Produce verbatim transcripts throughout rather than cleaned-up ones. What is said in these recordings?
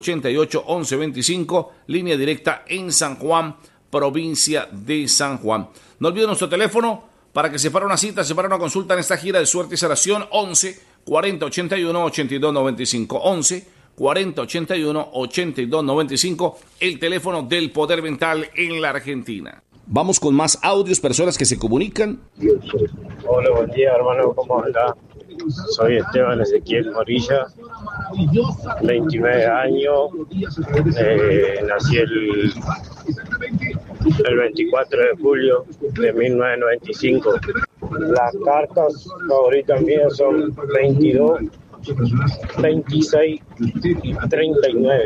ochenta y ocho, once, veinticinco, línea directa en San Juan, provincia de San Juan. No olviden nuestro teléfono para que se para una cita, se para una consulta en esta gira de suerte y sanación, once, cuarenta, ochenta y uno, ochenta y dos, noventa y cinco, once, cuarenta, ochenta y uno, ochenta y dos, noventa y cinco, el teléfono del Poder Mental en la Argentina. Vamos con más audios, personas que se comunican. Hola, buen día, hermano, ¿cómo anda? Soy Esteban Ezequiel Morilla, veintinueve años, eh, nací el, el veinticuatro de julio de mil novecientos noventa y cinco. Las cartas favoritas mías son veintidós, veintiséis y treinta y nueve.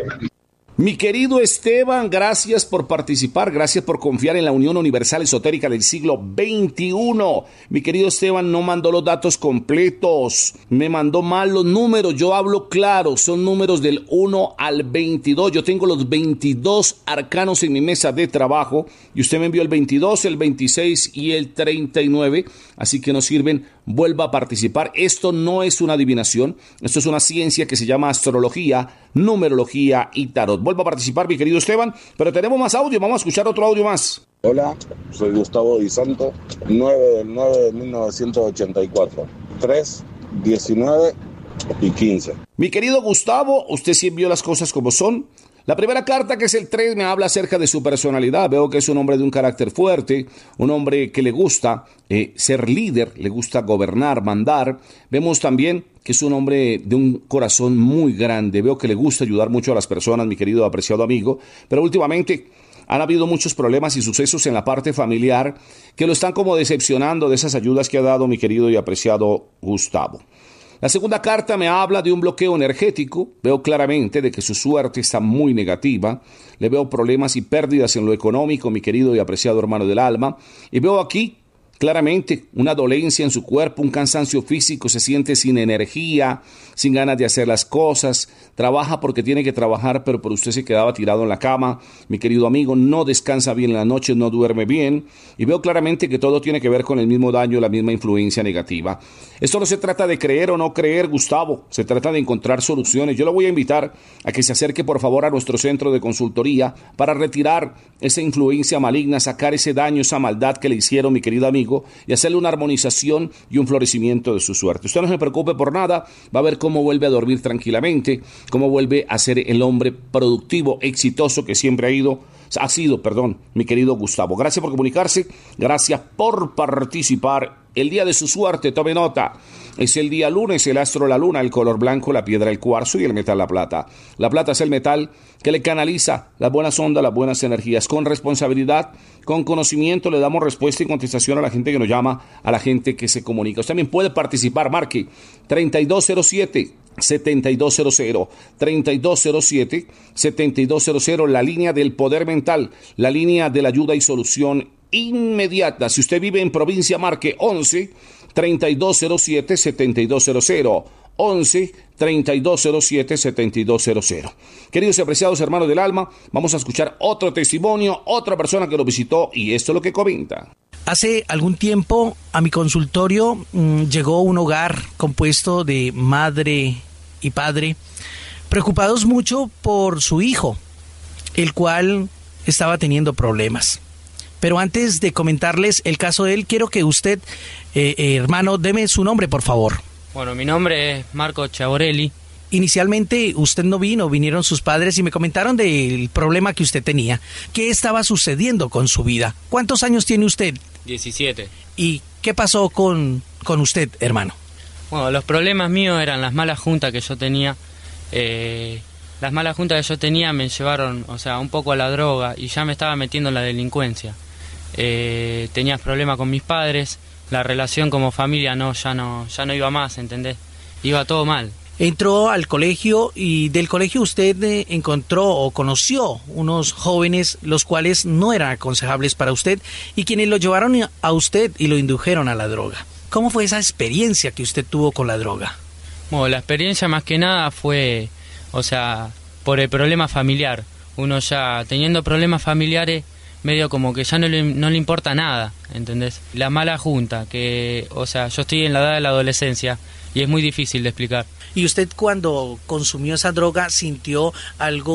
Mi querido Esteban, gracias por participar, gracias por confiar en la Unión Universal Esotérica del siglo veintiuno. Mi querido Esteban no mandó los datos completos, me mandó mal los números, yo hablo claro, son números del uno al veintidós. Yo tengo los veintidós arcanos en mi mesa de trabajo y usted me envió el veintidós, el veintiséis y el treinta y nueve, así que nos sirven. Vuelva a participar. Esto no es una adivinación, esto es una ciencia que se llama astrología, numerología y tarot. Vuelva a participar, mi querido Esteban, pero tenemos más audio, vamos a escuchar otro audio más. Hola, soy Gustavo Di Santo, nueve del nueve de mil novecientos ochenta y cuatro, tres, diecinueve y quince. Mi querido Gustavo, usted sí envió las cosas como son. La primera carta, que es el tres, me habla acerca de su personalidad. Veo que es un hombre de un carácter fuerte, un hombre que le gusta eh, ser líder, le gusta gobernar, mandar. Vemos también que es un hombre de un corazón muy grande. Veo que le gusta ayudar mucho a las personas, mi querido apreciado amigo. Pero últimamente han habido muchos problemas y sucesos en la parte familiar que lo están como decepcionando de esas ayudas que ha dado mi querido y apreciado Gustavo. La segunda carta me habla de un bloqueo energético. Veo claramente de que su suerte está muy negativa. Le veo problemas y pérdidas en lo económico, mi querido y apreciado hermano del alma. Y veo aquí claramente una dolencia en su cuerpo, un cansancio físico, se siente sin energía, sin ganas de hacer las cosas. Trabaja porque tiene que trabajar, pero por usted se quedaba tirado en la cama. Mi querido amigo, no descansa bien en la noche, no duerme bien. Y veo claramente que todo tiene que ver con el mismo daño, la misma influencia negativa. Esto no se trata de creer o no creer, Gustavo. Se trata de encontrar soluciones. Yo lo voy a invitar a que se acerque, por favor, a nuestro centro de consultoría para retirar esa influencia maligna, sacar ese daño, esa maldad que le hicieron, mi querido amigo, y hacerle una armonización y un florecimiento de su suerte. Usted no se preocupe por nada, va a ver cómo vuelve a dormir tranquilamente, cómo vuelve a ser el hombre productivo, exitoso que siempre ha ido, ha sido, perdón, mi querido Gustavo. Gracias por comunicarse, gracias por participar. El día de su suerte, tome nota, es el día lunes, el astro la luna, el color blanco, la piedra el cuarzo y el metal la plata. La plata es el metal que le canaliza las buenas ondas, las buenas energías. Con responsabilidad, con conocimiento, le damos respuesta y contestación a la gente que nos llama, a la gente que se comunica. Usted también puede participar, marque treinta y dos cero siete, setenta y dos cero cero, treinta y dos cero siete, setenta y dos cero cero, la línea del poder mental, la línea de la ayuda y solución inmediata. Si usted vive en provincia, marque once, treinta y dos cero siete, setenta y dos cero cero, once, treinta y dos cero siete, setenta y dos cero cero. Queridos y apreciados hermanos del alma, vamos a escuchar otro testimonio, otra persona que lo visitó y esto es lo que comenta. Hace algún tiempo a mi consultorio mmm, llegó un hogar compuesto de madre y padre, preocupados mucho por su hijo, el cual estaba teniendo problemas. Pero antes de comentarles el caso de él, quiero que usted, eh, eh, hermano, deme su nombre, por favor. Bueno, mi nombre es Marco Chaborelli. Inicialmente usted no vino, vinieron sus padres y me comentaron del problema que usted tenía. ¿Qué estaba sucediendo con su vida? ¿Cuántos años tiene usted? diecisiete. ¿Y qué pasó con, con usted, hermano? Bueno, los problemas míos eran las malas juntas que yo tenía. Eh, las malas juntas que yo tenía me llevaron, o sea, un poco a la droga y ya me estaba metiendo en la delincuencia. Eh, tenía problemas con mis padres, la relación como familia no ya no ya no iba más, ¿entendés? Iba todo mal. Entró al colegio y del colegio usted eh, encontró o conoció unos jóvenes los cuales no eran aconsejables para usted y quienes lo llevaron a usted y lo indujeron a la droga. ¿Cómo fue esa experiencia que usted tuvo con la droga? Bueno, la experiencia más que nada fue, o sea, por el problema familiar. Uno ya teniendo problemas familiares, medio como que ya no le, no le importa nada, ¿entendés? La mala junta, que, o sea, yo estoy en la edad de la adolescencia y es muy difícil de explicar. ¿Y usted cuando consumió esa droga sintió algo